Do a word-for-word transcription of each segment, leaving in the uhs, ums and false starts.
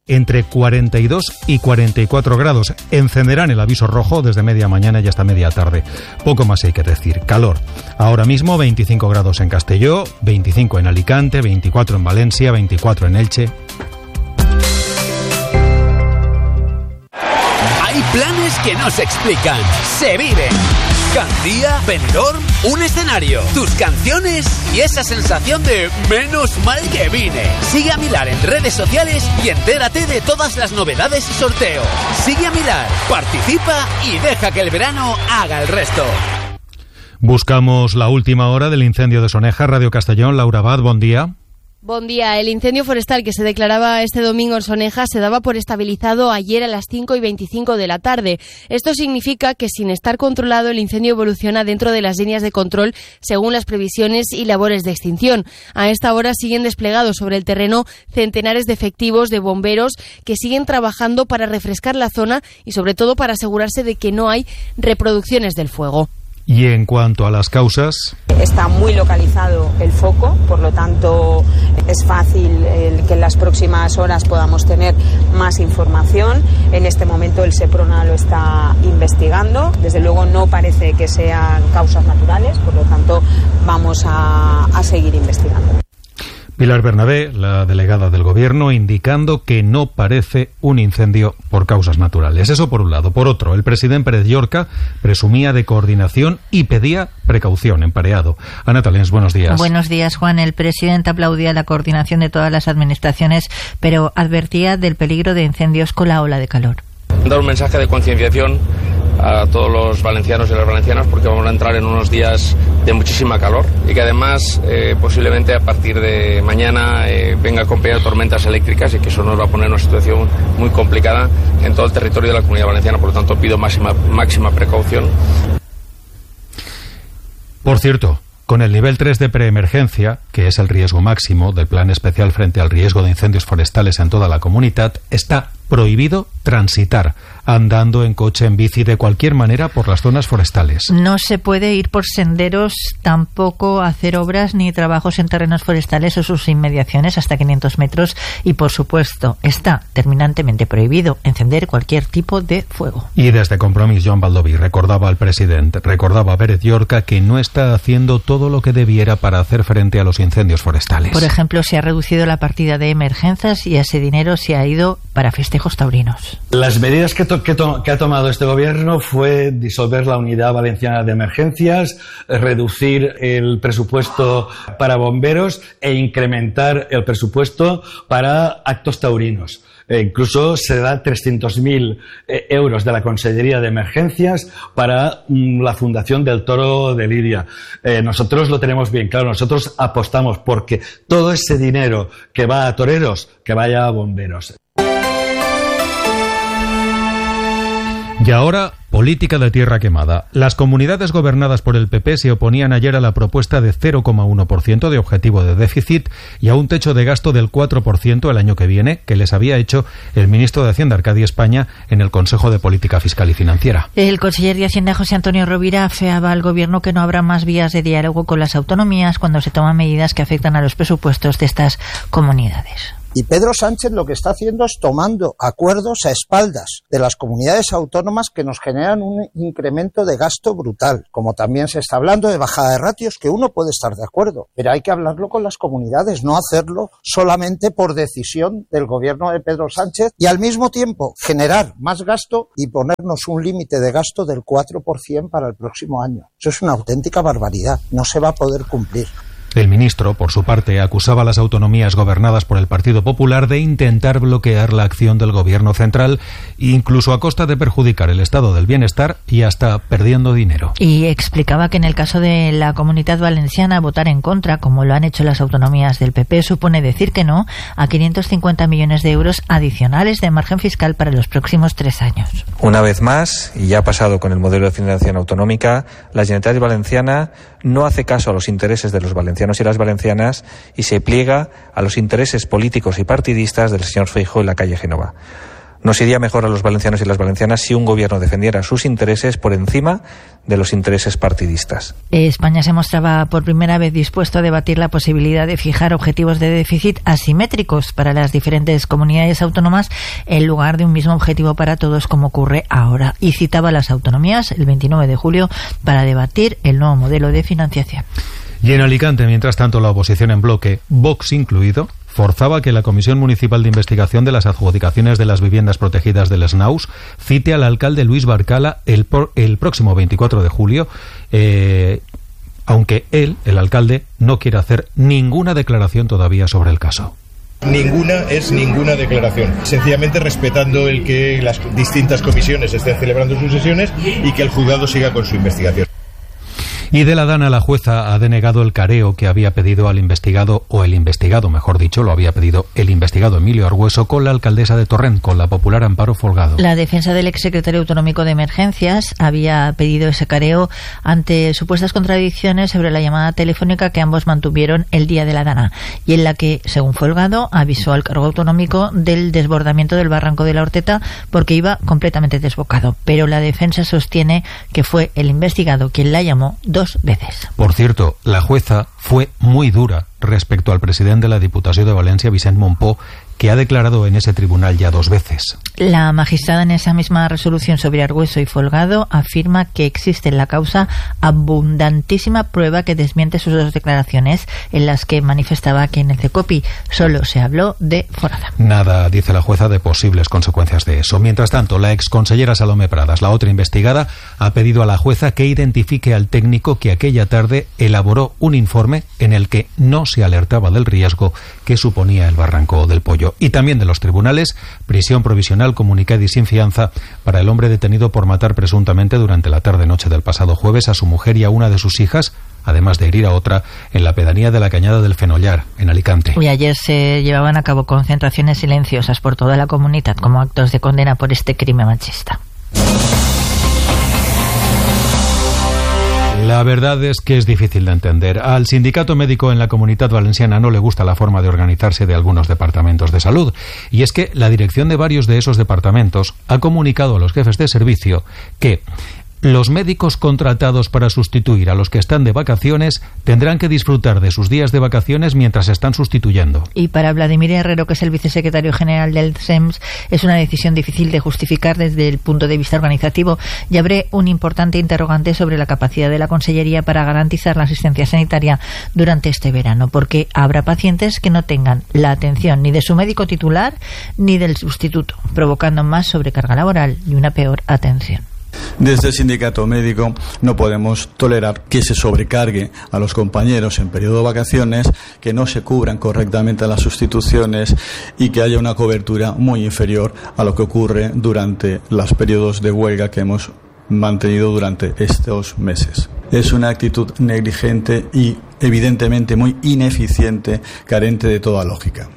entre cuarenta y dos y cuarenta y cuatro grados. Encenderán el aviso rojo desde media mañana y hasta media tarde. Poco más hay que decir. Calor. Ahora mismo veinticinco grados en Castelló, veinticinco en Alicante, veinticuatro en Valencia, veinticuatro en Elche. Hay planes que no se explican, se viven. Gandía, Benidorm, un escenario, tus canciones y esa sensación de menos mal que vine. Sigue a Milar en redes sociales y entérate de todas las novedades y sorteo. Sigue a Milar, participa y deja que el verano haga el resto. Buscamos la última hora del incendio de Soneja. Radio Castellón, Laura Abad, buen día. Buen día. El incendio forestal que se declaraba este domingo en Soneja se daba por estabilizado ayer a las cinco y veinticinco de la tarde. Esto significa que sin estar controlado el incendio evoluciona dentro de las líneas de control según las previsiones y labores de extinción. A esta hora siguen desplegados sobre el terreno centenares de efectivos de bomberos que siguen trabajando para refrescar la zona y sobre todo para asegurarse de que no hay reproducciones del fuego. Y en cuanto a las causas... Está muy localizado el foco, por lo tanto es fácil el que en las próximas horas podamos tener más información. En este momento el SEPRONA lo está investigando. Desde luego no parece que sean causas naturales, por lo tanto vamos a, a seguir investigando. Pilar Bernabé, la delegada del Gobierno, indicando que no parece un incendio por causas naturales. Eso por un lado. Por otro, el presidente Pérez Llorca presumía de coordinación y pedía precaución en Pareado. Ana Talens, buenos días. Buenos días, Juan. El presidente aplaudía la coordinación de todas las administraciones, pero advertía del peligro de incendios con la ola de calor. Dar un mensaje de concienciación a todos los valencianos y las valencianas porque vamos a entrar en unos días de muchísima calor y que además eh, posiblemente a partir de mañana eh, venga acompañado de tormentas eléctricas y que eso nos va a poner en una situación muy complicada en todo el territorio de la Comunidad Valenciana. Por lo tanto, pido máxima, máxima precaución. Por cierto, con el nivel tres de preemergencia, que es el riesgo máximo del Plan Especial frente al riesgo de incendios forestales en toda la comunidad, está prohibido transitar andando en coche, en bici, de cualquier manera por las zonas forestales. No se puede ir por senderos, tampoco hacer obras ni trabajos en terrenos forestales o sus inmediaciones hasta quinientos metros y, por supuesto, está terminantemente prohibido encender cualquier tipo de fuego. Y desde Compromís, Joan Baldoví recordaba al presidente, recordaba a Pérez Llorca que no está haciendo todo lo que debiera para hacer frente a los incendios forestales. Por ejemplo, se ha reducido la partida de emergencias y ese dinero se ha ido para festejos taurinos. Las medidas que, to- que, to- que ha tomado este gobierno fue disolver la Unidad Valenciana de Emergencias, reducir el presupuesto para bomberos e incrementar el presupuesto para actos taurinos. E incluso se da trescientos mil euros de la Consellería de Emergencias para mm, la Fundación del Toro de Lidia. Eh, nosotros lo tenemos bien claro, nosotros apostamos porque todo ese dinero que va a toreros, que vaya a bomberos. Y ahora, política de tierra quemada. Las comunidades gobernadas por el P P se oponían ayer a la propuesta de cero coma uno por ciento de objetivo de déficit y a un techo de gasto del cuatro por ciento el año que viene, que les había hecho el ministro de Hacienda, Arcadi España, en el Consejo de Política Fiscal y Financiera. El conseller de Hacienda, José Antonio Rovira, afeaba al Gobierno que no habrá más vías de diálogo con las autonomías cuando se toman medidas que afectan a los presupuestos de estas comunidades. Y Pedro Sánchez lo que está haciendo es tomando acuerdos a espaldas de las comunidades autónomas que nos generan un incremento de gasto brutal. Como también se está hablando de bajada de ratios, que uno puede estar de acuerdo, pero hay que hablarlo con las comunidades, no hacerlo solamente por decisión del gobierno de Pedro Sánchez y al mismo tiempo generar más gasto y ponernos un límite de gasto del cuatro por ciento para el próximo año. Eso es una auténtica barbaridad, no se va a poder cumplir. El ministro, por su parte, acusaba a las autonomías gobernadas por el Partido Popular de intentar bloquear la acción del gobierno central, incluso a costa de perjudicar el estado del bienestar y hasta perdiendo dinero. Y explicaba que en el caso de la Comunidad Valenciana, votar en contra, como lo han hecho las autonomías del P P, supone decir que no a quinientos cincuenta millones de euros adicionales de margen fiscal para los próximos tres años. Una vez más, y ya ha pasado con el modelo de financiación autonómica, la Generalitat Valenciana no hace caso a los intereses de los valencianos y las valencianas y se pliega a los intereses políticos y partidistas del señor Feijóo en la calle Génova. Nos iría mejor a los valencianos y las valencianas si un gobierno defendiera sus intereses por encima de los intereses partidistas. España se mostraba por primera vez dispuesto a debatir la posibilidad de fijar objetivos de déficit asimétricos para las diferentes comunidades autónomas en lugar de un mismo objetivo para todos, como ocurre ahora. Y citaba a las autonomías el veintinueve de julio para debatir el nuevo modelo de financiación. Y en Alicante, mientras tanto, la oposición en bloque, Vox incluido, forzaba que la Comisión Municipal de Investigación de las Adjudicaciones de las Viviendas Protegidas del S N A U S cite al alcalde Luis Barcala el, por, el próximo veinticuatro de julio, eh, aunque él, el alcalde, no quiere hacer ninguna declaración todavía sobre el caso. Ninguna es ninguna declaración, sencillamente respetando el que las distintas comisiones estén celebrando sus sesiones y que el juzgado siga con su investigación. Y de la Dana, la jueza ha denegado el careo que había pedido al investigado, o el investigado, mejor dicho, lo había pedido el investigado Emilio Argüeso con la alcaldesa de Torrent, con la popular Amparo Folgado. La defensa del exsecretario autonómico de Emergencias había pedido ese careo ante supuestas contradicciones sobre la llamada telefónica que ambos mantuvieron el día de la Dana, y en la que, según Folgado, avisó al cargo autonómico del desbordamiento del barranco de la Horteta porque iba completamente desbocado. Pero la defensa sostiene que fue el investigado quien la llamó dos veces. Por cierto, la jueza fue muy dura respecto al presidente de la Diputación de Valencia, Vicent Montpó, que ha declarado en ese tribunal ya dos veces. La magistrada, en esa misma resolución sobre Argüeso y Folgado, afirma que existe en la causa abundantísima prueba que desmiente sus dos declaraciones, en las que manifestaba que en el CECOPI solo se habló de forada. Nada, dice la jueza, de posibles consecuencias de eso. Mientras tanto, la exconsellera Salomé Pradas, la otra investigada, ha pedido a la jueza que identifique al técnico que aquella tarde elaboró un informe en el que no se alertaba del riesgo que suponía el barranco del Pollo. Y también de los tribunales, prisión provisional comunicada y sin fianza para el hombre detenido por matar presuntamente durante la tarde-noche del pasado jueves a su mujer y a una de sus hijas, además de herir a otra, en la pedanía de la Cañada del Fenollar, en Alicante. Y ayer se llevaban a cabo concentraciones silenciosas por toda la comunidad como actos de condena por este crimen machista. La verdad es que es difícil de entender. Al sindicato médico en la Comunitat Valenciana no le gusta la forma de organizarse de algunos departamentos de salud. Y es que la dirección de varios de esos departamentos ha comunicado a los jefes de servicio que los médicos contratados para sustituir a los que están de vacaciones tendrán que disfrutar de sus días de vacaciones mientras están sustituyendo. Y para Vladimir Herrero, que es el vicesecretario general del C E M S, es una decisión difícil de justificar desde el punto de vista organizativo y abre un importante interrogante sobre la capacidad de la Consellería para garantizar la asistencia sanitaria durante este verano, porque habrá pacientes que no tengan la atención ni de su médico titular ni del sustituto, provocando más sobrecarga laboral y una peor atención. Desde el sindicato médico no podemos tolerar que se sobrecargue a los compañeros en periodo de vacaciones, que no se cubran correctamente las sustituciones y que haya una cobertura muy inferior a lo que ocurre durante los periodos de huelga que hemos mantenido durante estos meses. Es una actitud negligente y evidentemente muy ineficiente, carente de toda lógica.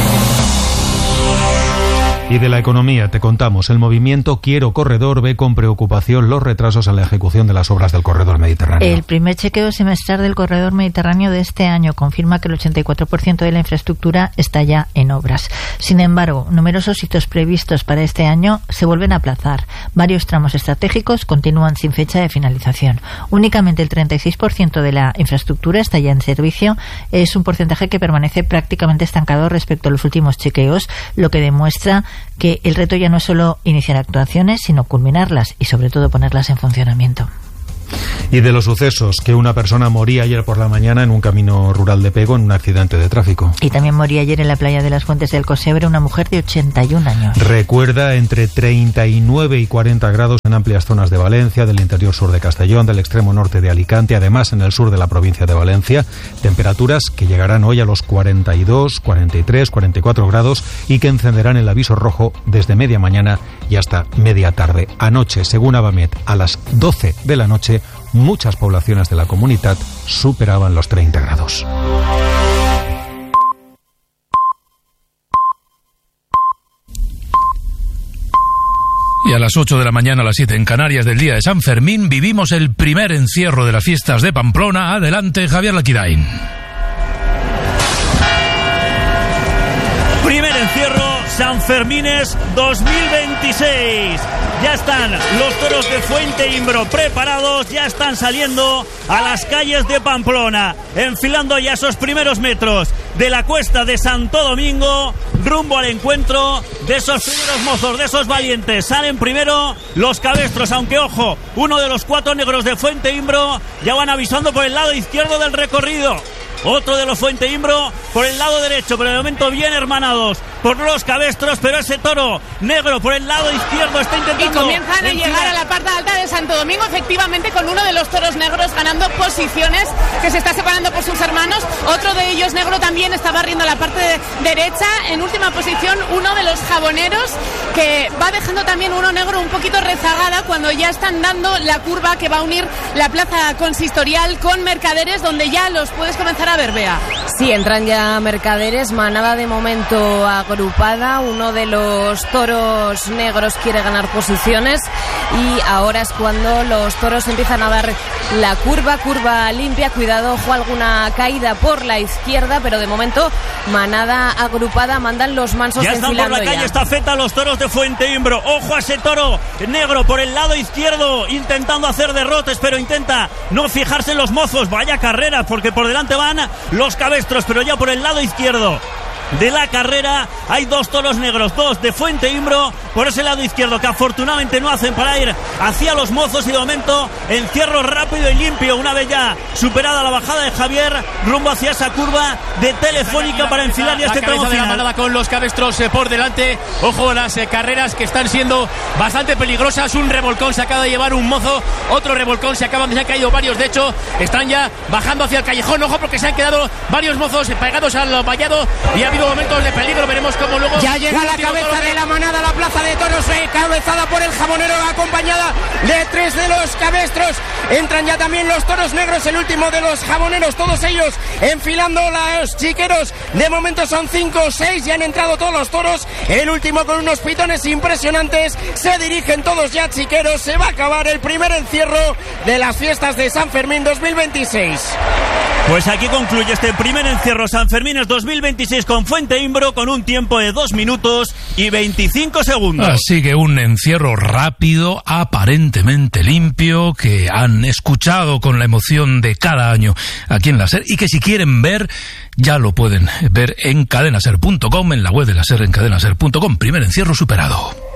Y de la economía te contamos. El movimiento Quiero Corredor ve con preocupación los retrasos en la ejecución de las obras del corredor mediterráneo. El primer chequeo semestral del corredor mediterráneo de este año confirma que el ochenta y cuatro por ciento de la infraestructura está ya en obras. Sin embargo, numerosos hitos previstos para este año se vuelven a aplazar. Varios tramos estratégicos continúan sin fecha de finalización. Únicamente el treinta y seis por ciento de la infraestructura está ya en servicio. Es un porcentaje que permanece prácticamente estancado respecto a los últimos chequeos, lo que demuestra que el reto ya no es solo iniciar actuaciones, sino culminarlas y sobre todo ponerlas en funcionamiento. Y de los sucesos, que una persona moría ayer por la mañana en un camino rural de Pego en un accidente de tráfico. Y también moría ayer en la playa de las Fuentes del Cosebre una mujer de ochenta y un años. Recuerda, entre treinta y nueve y cuarenta grados en amplias zonas de Valencia, del interior sur de Castellón, del extremo norte de Alicante, además en el sur de la provincia de Valencia. Temperaturas que llegarán hoy a los cuarenta y dos, cuarenta y tres, cuarenta y cuatro grados y que encenderán el aviso rojo desde media mañana y hasta media tarde. Anoche, según Abamet, a las doce de la noche, muchas poblaciones de la comunidad superaban los treinta grados. Y a las ocho de la mañana, a las siete en Canarias del día de San Fermín, vivimos el primer encierro de las fiestas de Pamplona. Adelante, Javier Laquidain. Primer encierro Sanfermines dos mil veintiséis. Ya están los toros de Fuenteimbro preparados, ya están saliendo a las calles de Pamplona, enfilando ya esos primeros metros de la cuesta de Santo Domingo, rumbo al encuentro de esos primeros mozos, de esos valientes. Salen primero los cabestros, aunque ojo, uno de los cuatro negros de Fuenteimbro ya van avisando por el lado izquierdo del recorrido. Otro de los Fuenteimbro por el lado derecho, pero de momento bien hermanados por los cabestros, pero ese toro negro por el lado izquierdo está intentando... Y comienzan a llegar a la parte alta de Santo Domingo, efectivamente, con uno de los toros negros ganando posiciones, que se está separando por sus hermanos. Otro de ellos negro también está barriendo la parte de derecha. En última posición, uno de los jaboneros, que va dejando también uno negro un poquito rezagada cuando ya están dando la curva que va a unir la plaza consistorial con Mercaderes, donde ya los puedes comenzar a ver, Bea. Sí, entran ya Mercaderes, manada de momento agrupada. Uno de los toros negros quiere ganar posiciones y ahora es cuando los toros empiezan a dar la curva, curva limpia. Cuidado, ojo, alguna caída por la izquierda, pero de momento manada agrupada, mandan los mansos ya están por la calle ya. Estafeta los toros de Fuenteimbro. Ojo a ese toro negro por el lado izquierdo, intentando hacer derrotes, pero intenta no fijarse en los mozos. Vaya carrera, porque por delante van los cabestros, pero ya por el lado izquierdo de la carrera hay dos toros negros, dos de Fuenteimbro por ese lado izquierdo, que afortunadamente no hacen para ir hacia los mozos, y de momento encierro rápido y limpio una vez ya superada la bajada de Javier, rumbo hacia esa curva de Telefónica para enfilar ya este tramo final. La manada con los cabestros eh, por delante. Ojo, las eh, carreras que están siendo bastante peligrosas. Un revolcón se acaba de llevar un mozo, otro revolcón se acaban de se han caído varios, de hecho están ya bajando hacia el callejón. Ojo, porque se han quedado varios mozos pegados al vallado y ha habido momentos de peligro. Veremos cómo luego ya llega la cabeza de la manada a la plaza de toros, encabezada por el jabonero, acompañada de tres de los cabestros. Entran ya también los toros negros, el último de los jaboneros, todos ellos enfilando los chiqueros. De momento son cinco o seis, ya han entrado todos los toros, el último con unos pitones impresionantes. Se dirigen todos ya chiqueros. Se va a acabar el primer encierro de las fiestas de San Fermín dos mil veintiséis. Pues aquí concluye este primer encierro Sanfermines dos mil veintiséis con Fuenteimbro, con un tiempo de dos minutos y veinticinco segundos. Así que un encierro rápido, aparentemente limpio, que han escuchado con la emoción de cada año aquí en la SER, y que si quieren ver, ya lo pueden ver en cadenaser punto com, en la web de la SER, en cadenaser punto com. Primer encierro superado.